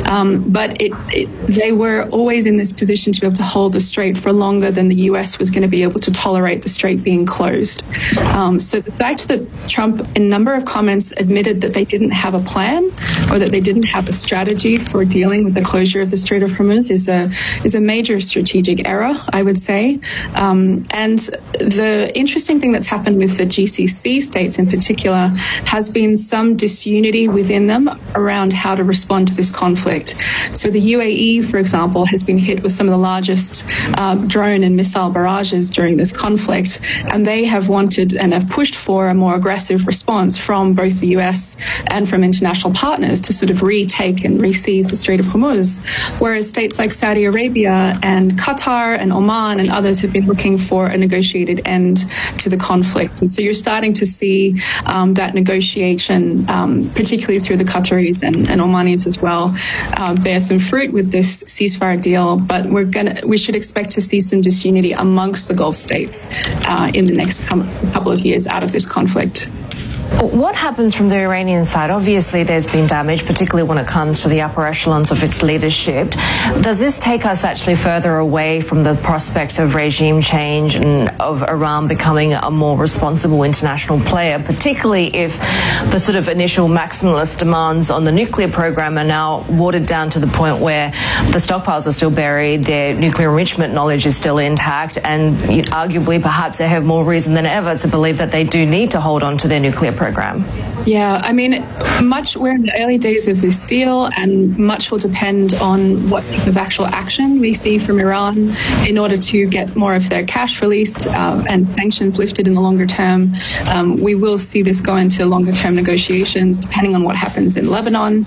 But they were always in this position to be able to hold the strait for longer than the US was going to be able to tolerate the strait being closed. So the fact that Trump, in a number of comments, admitted that they didn't have a plan or that they didn't have a strategy for dealing with the closure of the Strait of Hormuz is a major strategic error, I would say. And the interesting thing that's happened with the GCC states in particular has been some disunity within them around how to respond to this conflict. So the UAE, for example, has been hit with some of the largest drone and missile barrages during this conflict, and they have wanted and have pushed for a more aggressive response from both the US and from international partners to sort of retake and re-seize the Strait of Hormuz, whereas states like Saudi Arabia and Qatar and Oman and others have been looking for a negotiated end to the conflict. And so you're starting to see that negotiation, particularly through the Qataris and Omanis as well, bear some fruit with this ceasefire deal. But we should expect to see some disunity amongst the Gulf states in the next couple of years out of this conflict. What happens from the Iranian side? Obviously, there's been damage, particularly when it comes to the upper echelons of its leadership. Does this take us actually further away from the prospect of regime change and of Iran becoming a more responsible international player, particularly if the sort of initial maximalist demands on the nuclear program are now watered down to the point where the stockpiles are still buried, their nuclear enrichment knowledge is still intact, and arguably perhaps they have more reason than ever to believe that they do need to hold on to their nuclear program? Yeah, I mean, we're in the early days of this deal, and much will depend on what type of actual action we see from Iran in order to get more of their cash released and sanctions lifted in the longer term. We will see this go into longer term negotiations, depending on what happens in Lebanon.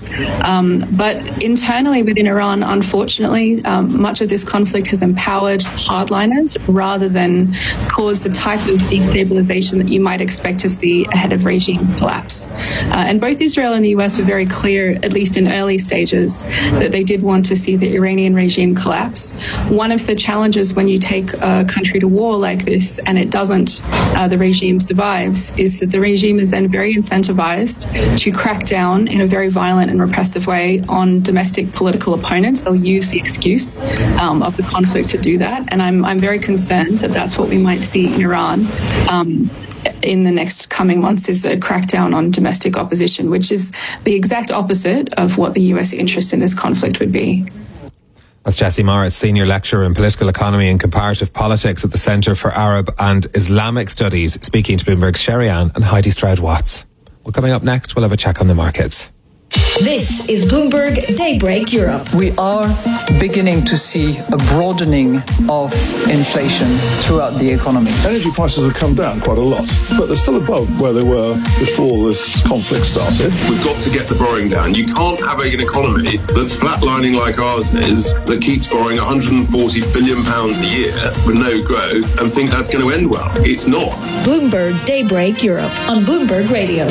But internally within Iran, unfortunately, much of this conflict has empowered hardliners rather than caused the type of destabilization that you might expect to see ahead of regime collapse. And both Israel and the US were very clear, at least in early stages, that they did want to see the Iranian regime collapse. One of the challenges when you take a country to war like this and it doesn't, the regime survives, is that the regime is then very incentivized to crack down in a very violent and repressive way on domestic political opponents. They'll use the excuse of the conflict to do that. And I'm very concerned that that's what we might see in Iran in the next coming months, is a crackdown on domestic opposition, which is the exact opposite of what the US interest in this conflict would be. That's Jessie Morris, Senior Lecturer in Political Economy and Comparative Politics at the Centre for Arab and Islamic Studies, speaking to Bloomberg's Sherry Ann and Heidi Stroud-Watts. Well, coming up next, we'll have a check on the markets. This is Bloomberg Daybreak Europe. We are beginning to see a broadening of inflation throughout the economy. Energy prices have come down quite a lot, but they're still above where they were before this conflict started. We've got to get the borrowing down. You can't have an economy that's flatlining like ours is, that keeps borrowing £140 billion a year with no growth and think that's going to end well. It's not. Bloomberg Daybreak Europe on Bloomberg Radio.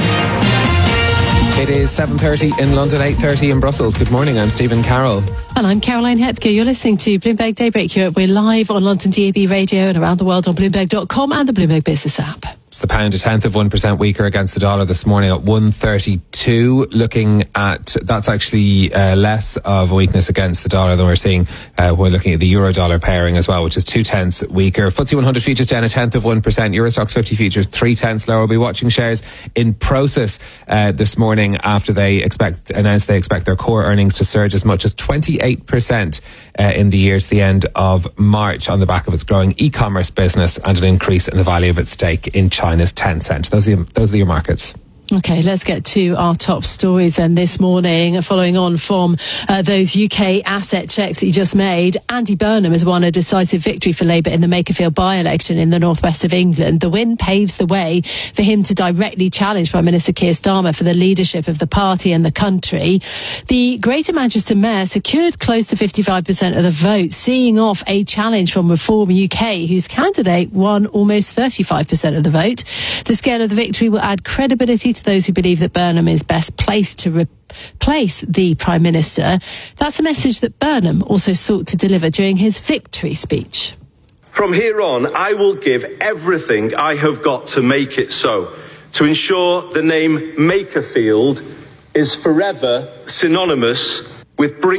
It is 7:30 in London, 8:30 in Brussels. Good morning, I'm Stephen Carroll. And I'm Caroline Hepker. You're listening to Bloomberg Daybreak Europe. We're live on London DAB Radio and around the world on Bloomberg.com and the Bloomberg Business app. It's the pound 0.1% weaker against the dollar this morning at 132. Looking at, that's actually less of a weakness against the dollar than we're seeing when looking at the euro-dollar pairing as well, which is 0.2 weaker. FTSE 100 futures down 0.1%. Eurostoxx 50 futures 0.3 lower. We'll be watching shares in Prosus this morning after they announced they expect their core earnings to surge as much as 28% in the year to the end of March on the back of its growing e-commerce business and an increase in the value of its stake in China's Tencent. Those are your markets. Okay, let's get to our top stories. And this morning, following on from those UK asset checks that you just made, Andy Burnham has won a decisive victory for Labour in the Makerfield by-election in the northwest of England. The win paves the way for him to directly challenge Prime Minister Keir Starmer for the leadership of the party and the country. The Greater Manchester Mayor secured close to 55% of the vote, seeing off a challenge from Reform UK, whose candidate won almost 35% of the vote. The scale of the victory will add credibility to those who believe that Burnham is best placed to replace the Prime Minister. That's a message that Burnham also sought to deliver during his victory speech. From here on, I will give everything I have got to make it so, to ensure the name Makerfield is forever synonymous with bringing